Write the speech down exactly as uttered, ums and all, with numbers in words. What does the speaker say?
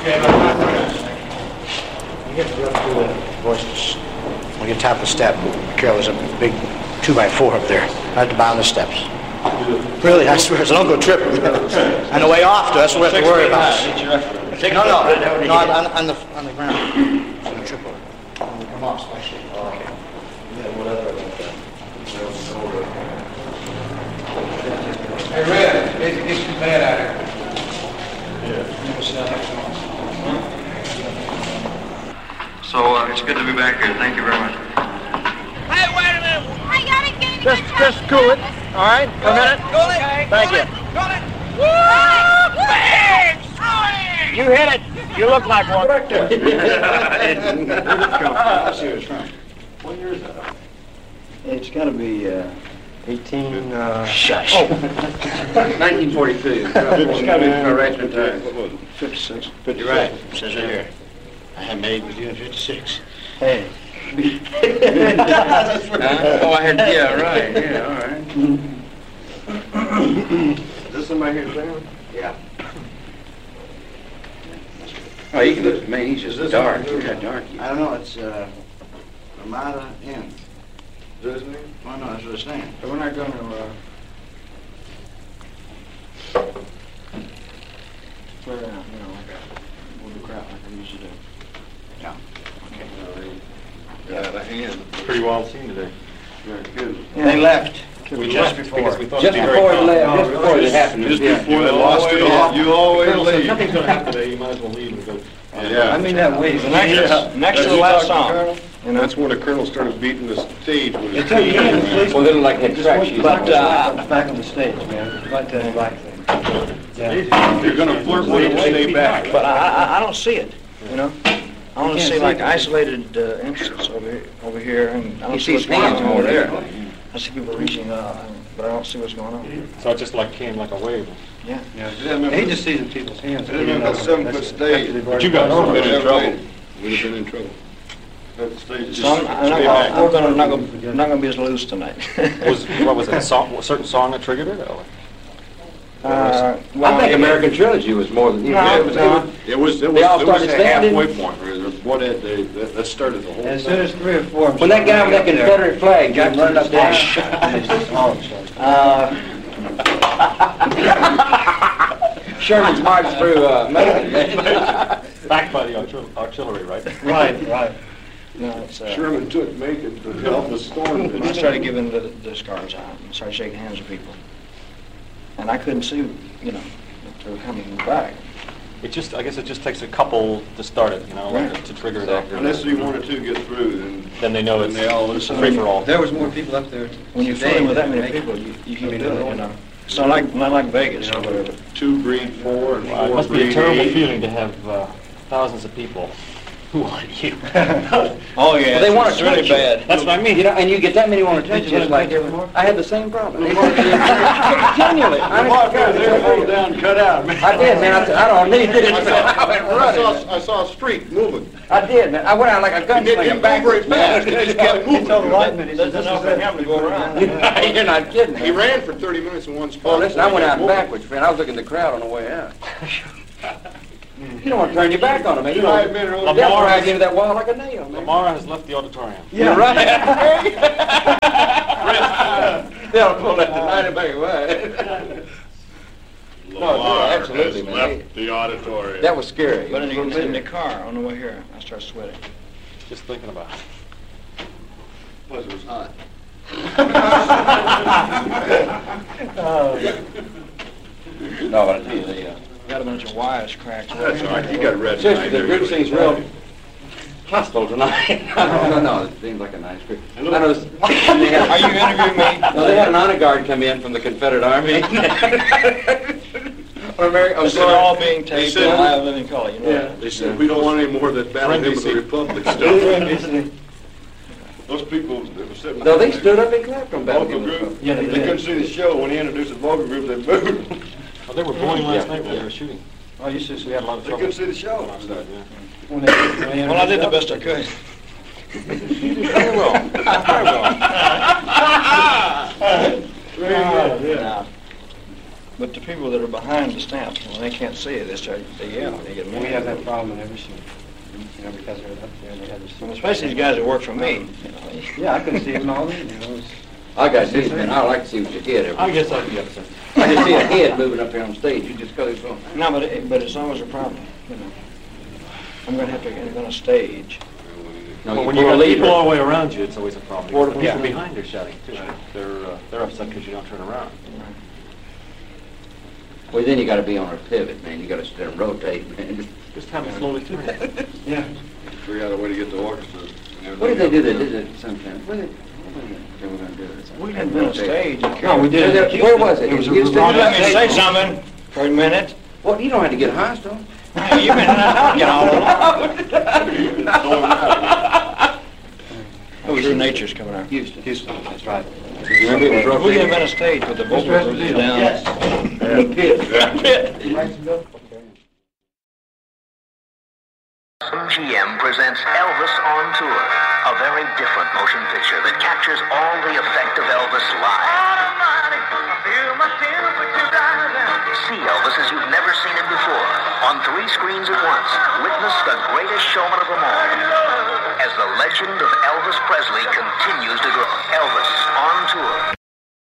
You get to up to the voices. When you top of the step, Carol, there's a big two by four up there, right at the bottom of the steps. Really, I swear, so don't go tripping. On the way off, that's what we have to worry about. No, no, no, on, on the on the ground. I'm gonna trip over. When we come off, especially. Okay. Yeah, whatever about that. Hey, Red, it's, it's too bad out here. So uh, it's good to be back here. Thank you very much. Hey, wait a minute. I gotta get Just, just cool it. All right, a minute. Cool it. Thank you. Cool it. Woo! Big! You hit it. You look like one. I see where it's from. What year is that? It's got to be uh, eighteen. Uh, Shush. Oh, nineteen forty-two. It's got to be right in time. What was it? fifty-six. You're right. It says right here. I had made with you in fifty-six. Hey. Huh? Oh, I had, yeah, right, yeah, all right. Is this somebody here town? Yeah. Oh, you can look at me, he's just dark. Look how dark he is. I don't know. It's uh, Ramada Inn. Is that his name? Oh no, that's what it's saying. So we're not going to, uh... clear out, you know, like a, we'll do crap like we usually do. Yeah. Yeah, the hand. Pretty wild scene today. Very good. They left We just left before. because we thought Just it'd be very before it calm. left, just before it happened. Just yeah. before they lost it all. You always Colonel said, leave. nothing's going to happen today. You might as well leave and go. Yeah. I mean that way. The next, Yes. next to As the you last talked to song. Colonel, And that's when the colonel started beating the stage with his Well, they look like head track shoes. But uh, back on the stage, man. Like that black thing. Yeah. You're going to flirt with him to stay back. But I, I, I don't see it. You know. I want to see like isolated uh, instances over here, over here, and I don't You see see what's going hands on more over there. there. I see people reaching up, but I don't see what's going on. So it just like came like a wave. Yeah. Yeah, remember, He just sees in people's hands. I remember that seven foot stage. But you guys We'd have been in trouble. trouble. We'd have been in trouble. That stage just So I'm, I'm, stay not, back. I'm gonna not gonna not gonna be as loose tonight. Was what was it? A, song, a certain song that triggered it? Or? uh, well, I think American Trilogy was more than... No, Yeah, it was, no. it was, it was, They all it was started a standing? halfway point. Right? What that, they, that, that started the whole As thing. soon as three or four. When that guy with that Confederate flag got Run to up the there. Uh, Sherman's marched through uh, Macon. Backed by the artil- artillery, right? Right, right. No, it's, uh, Sherman took Macon to help the storm. I started giving the, the scars out and started shaking hands with people, and I couldn't see, you know, that they were coming back. It just, I guess, it just takes a couple to start it, you know, like, Right. to trigger it off. Unless you one or two get through, then, Then they know then it's they all it's a listen. free for all. There was more people up there. When you're today fooling with that than many Macon. people, you, you can do it, you know. It's not like not like Vegas or whatever. Two breed four and Wow, it four must be a breed terrible eight. feeling to have uh, thousands of people who want you. Oh yeah, Well, they want to it's really touch you. bad. That's what I mean. You know, and you get that many want to touch you. It's like, I had the same problem. They want to continually. I mean, They're all down, cut out, man. I did, man. I, I don't need it. I saw, I went I running. saw, I saw a streak moving. I did, man. I went out like a It didn't gunslinger move back. very fast. It just kept moving. There's enough for him to go around. You're not kidding. He Man. ran for thirty minutes in one spot. Well, listen, I went out Moving. backwards, friend. I was looking at the crowd on the way out. You don't want to turn your back on them, man. You Five know, minutes. they'll Lamar drag has- you into that wall like a nail, man. Lamara has left the auditorium. You're right. They'll pull that tonight back away. Lamar absolutely, has man. left the auditorium. That was scary. But in the, in the car on the way here, I started sweating. Just thinking about it. Plus it was hot. No, but I tell you, they, uh, Got a bunch of wires cracked. That's all right. You got red. seriously, the tonight. group seems real hostile tonight. no, no, no, it seems like a nice group. I noticed. Are you interviewing me? No, they had an honor guard come in from the Confederate Army. Or American, I'm This is all sorry. being taped said- in live living color, you know. Yeah. They said, we don't want any more of that Battle Hymn of the Republic stuff. Those people that were sitting... No, they behind stood up and clapped from Battle Vocal Hymn of the group, Republic. Yeah, they they did. couldn't see the show. When he introduced the vocal group, they booed. Oh, they were booing last Yeah. night when they were shooting. Oh, you see, We had a lot of They trouble. couldn't see the show. when I was there, yeah. when they, when they well, I did the best I could. Very well. Very well. Very good. Now, But the people that are behind the stamp, when they can't see it, they start, they yell, they get mad. We have that problem in every scene. You know, because they're up there and they have the And especially these guys that work for me. You know. Yeah, I can see them all in, you know. it's- I got this, man. I like to see what you head every I guess I can get it. I just see a head moving up here on stage. You just go from. No, but it, but it's always a problem. You know, I'm going to have to get on a stage. No, Well, you when pull you a got people lever. all the way around you, it's always a problem. Or The the- people yeah. behind are shouting too. They're uh, they're upset because you don't turn around. Well, then you got to be on a pivot, man. You got to sit there and rotate, man. Just have it slowly turn. Yeah. Figure out a way to get the orchestra. and What did they do? They everything did it sometimes. What did they were going to do this? We didn't invent a stage. No, we did it. Where was it? It was a You stood Let on me stage. say something for a minute. Well, you don't have to get hostile. You've been talking all along. Oh, your nature's coming out. Houston. Houston, that's right. Remember it was If rough. we can invent a stage with the vocals down. Yes. The pit. M G M presents Elvis on Tour, a very different motion picture that captures all the effect of Elvis live. See Elvis as you've never seen him before, on three screens at once. Witness the greatest showman of